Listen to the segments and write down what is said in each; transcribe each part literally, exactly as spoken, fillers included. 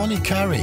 Johnny Carey.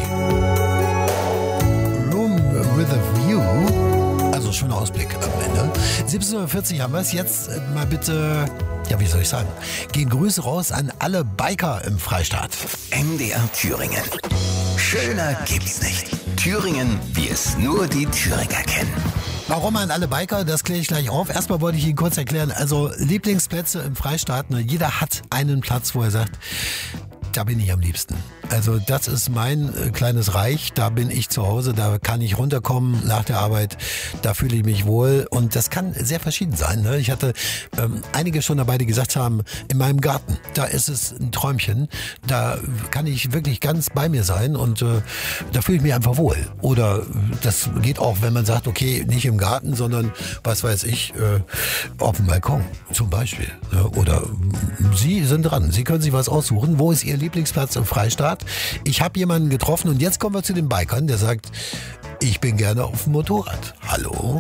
Room with a View. Also schöner Ausblick am Ende. siebzehn Uhr vierzig haben wir es. Jetzt mal bitte, ja wie soll ich sagen, gehen Grüße raus an alle Biker im Freistaat. M D R Thüringen. Schöner gibt's nicht. Thüringen, wie es nur die Thüringer kennen. Warum an alle Biker, das kläre ich gleich auf. Erstmal wollte ich Ihnen kurz erklären, also Lieblingsplätze im Freistaat, ne? Jeder hat einen Platz, wo er sagt, da bin ich am liebsten. Also das ist mein äh, kleines Reich, da bin ich zu Hause, da kann ich runterkommen nach der Arbeit, da fühle ich mich wohl und das kann sehr verschieden sein. Ne? Ich hatte ähm, einige schon dabei, die gesagt haben, in meinem Garten, da ist es ein Träumchen, da kann ich wirklich ganz bei mir sein und äh, da fühle ich mich einfach wohl. Oder das geht auch, wenn man sagt, okay, nicht im Garten, sondern was weiß ich, äh, auf dem Balkon zum Beispiel. Ne? Oder Sie sind dran, Sie können sich was aussuchen. Wo ist Ihr Lieblingsplatz im Freistaat? Ich habe jemanden getroffen und jetzt kommen wir zu den Bikern, der sagt, ich bin gerne auf dem Motorrad. Hallo?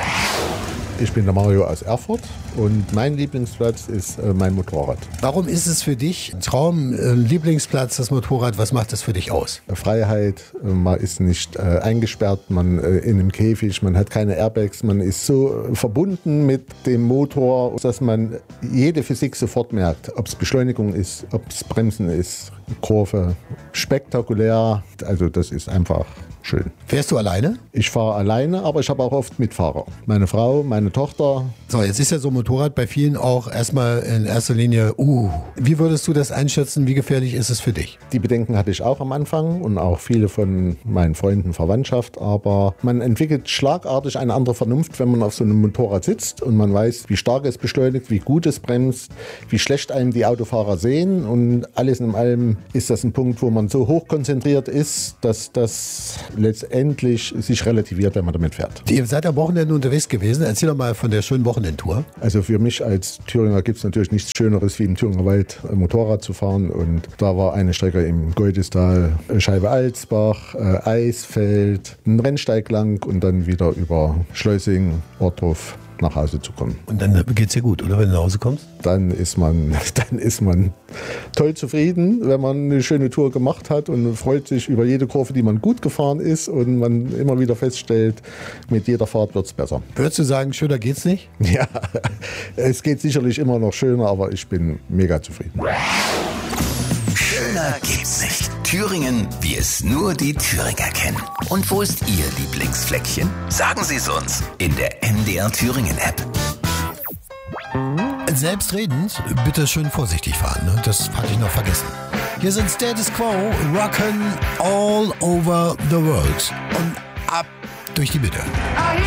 Ich bin der Mario aus Erfurt und mein Lieblingsplatz ist äh, mein Motorrad. Warum ist es für dich ein Traum, äh, Lieblingsplatz, das Motorrad? Was macht das für dich aus? Freiheit, äh, man ist nicht äh, eingesperrt, man äh, in einem Käfig, man hat keine Airbags, man ist so äh, verbunden mit dem Motor, dass man jede Physik sofort merkt, ob es Beschleunigung ist, ob es Bremsen ist, Kurve, spektakulär, also das ist einfach schön. Fährst du alleine? Ich fahre alleine, aber ich habe auch oft Mitfahrer. Meine Frau, meine Tochter. So, jetzt ist ja so ein Motorrad bei vielen auch erstmal in erster Linie, uh, wie würdest du das einschätzen? Wie gefährlich ist es für dich? Die Bedenken hatte ich auch am Anfang und auch viele von meinen Freunden, Verwandtschaft, aber man entwickelt schlagartig eine andere Vernunft, wenn man auf so einem Motorrad sitzt und man weiß, wie stark es beschleunigt, wie gut es bremst, wie schlecht einem die Autofahrer sehen und alles in allem ist das ein Punkt, wo man so hochkonzentriert ist, dass das letztendlich sich relativiert, wenn man damit fährt. Ihr seid am Wochenende unterwegs gewesen. Erzähl doch mal von der schönen Wochenendtour. Also für mich als Thüringer gibt es natürlich nichts Schöneres, wie im Thüringer Wald Motorrad zu fahren. Und da war eine Strecke im Goldestal, Scheibe-Alsbach, äh, Eisfeld, ein Rennsteig lang und dann wieder über Schleusing, Orthof nach Hause zu kommen. Und dann geht's dir gut, oder wenn du nach Hause kommst? Dann ist man, dann ist man toll zufrieden, wenn man eine schöne Tour gemacht hat und freut sich über jede Kurve, die man gut gefahren ist und man immer wieder feststellt, mit jeder Fahrt wird's besser. Würdest du sagen, schöner geht's nicht? Ja, es geht sicherlich immer noch schöner, aber ich bin mega zufrieden. Schöner gibt's nicht. Thüringen, wie es nur die Thüringer kennen. Und wo ist Ihr Lieblingsfleckchen? Sagen Sie es uns in der M D R Thüringen App. Selbstredend, bitte schön vorsichtig fahren, ne? Das hatte ich noch vergessen. Hier sind Status Quo, Rockin' all over the world. Und ab durch die Mitte.